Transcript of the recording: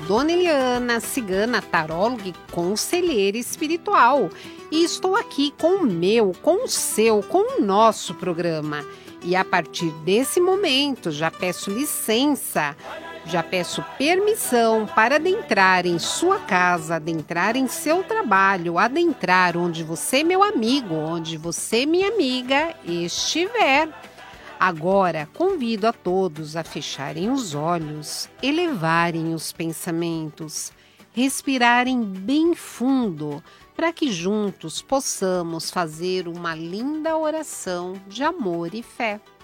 Dona Eliana, cigana, taróloga e conselheira espiritual. E estou aqui com o meu, com o seu, com o nosso programa. E a partir desse momento já peço licença, já peço permissão para adentrar em sua casa, adentrar em seu trabalho, adentrar onde você, meu amigo, onde você, minha amiga, estiver. Agora, convido a todos a fecharem os olhos, elevarem os pensamentos, respirarem bem fundo, para que juntos possamos fazer uma linda oração de amor e fé.